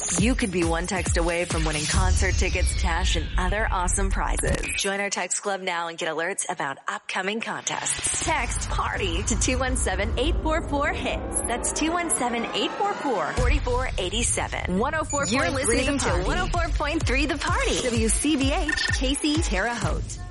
You could be one text away from winning concert tickets, cash, and other awesome prizes. Join our text club now and get alerts about upcoming contests. Text PARTY to 217-844-HITS. That's 217-844-4487. 104.3 You're listening to 104.3 The Party. WCBH, KC, Terre Haute.